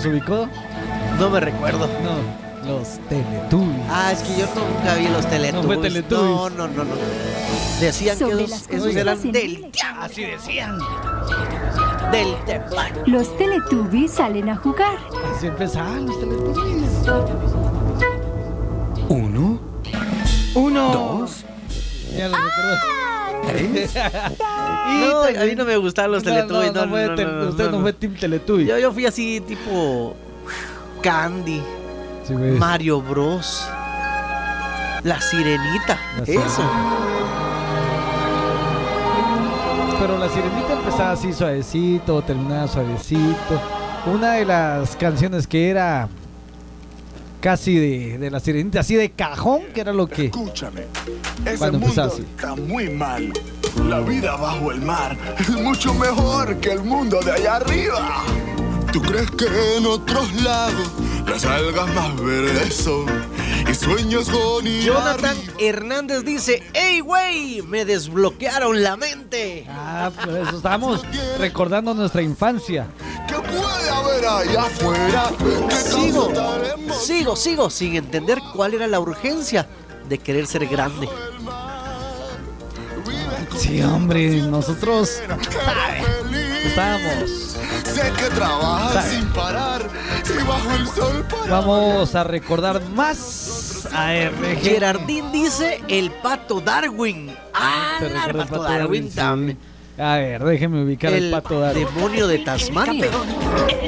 ¿Los ubicó? No me recuerdo. No, los Teletubbies. Ah, es que yo nunca vi los Teletubbies. No fue Teletubbies. No. Decían Sobre que las esos cosas eran en del el- diablo. Así decían. Del demonio. Los Teletubbies salen a jugar. Así empezaban los Teletubbies. 1, 2, Ya lo recuerdo. 3. No, a mí no me gustaban los Teletubbies. No, usted no fue Team Teletubbies. Yo fui así tipo Candy, Sí, pues. Mario Bros, La Sirenita, La eso. Sirenita. Pero la Sirenita empezaba así suavecito, terminaba suavecito. Una de las canciones que era casi de la Sirenita, así de cajón, que era lo que... Escúchame, ese Cuando mundo empezaba así. está muy mal. La vida bajo el mar es mucho mejor que el mundo de allá arriba. ¿Tú crees que en otros lados las algas más verdes son y sueños con ir Jonathan arriba? Hernández dice: ¡Ey, güey! Me desbloquearon la mente. Ah, pues eso, estábamos recordando nuestra infancia. ¿Qué puede haber allá afuera? ¿Qué Sigo, causaremos? sigo sin entender cuál era la urgencia de querer ser grande. Sí, hombre, nosotros estábamos... Sé que trabajas ¿Sabe? sin parar y bajo el sol para Vamos a recordar más a RG. Gerardín dice: el pato Darwin. Ah, ¿Te el recuerda el pato Pato Darwin Sí. también. A ver, déjeme ubicar el Pato Darwin. demonio de Tasmania.